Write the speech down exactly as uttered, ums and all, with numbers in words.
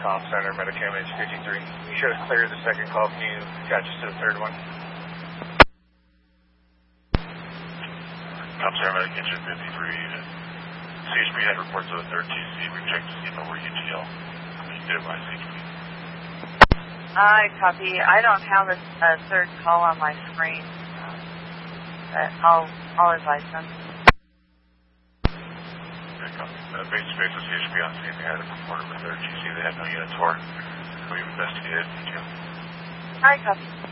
Comm Center, Medicam H fifty-three. You should have cleared the second call. Can you catch us to the third one? Comm Center, Medicam H fifty-three. C H P had reports of the third T C. We checked to see if it were U T L. We did it by C H P. I copy. I don't have a, a third call on my screen. Um, but I'll, I'll advise them. Uh, base to base with C H P on scene, they had a report of the third T C. They had no units for it. We've investigated. I copy.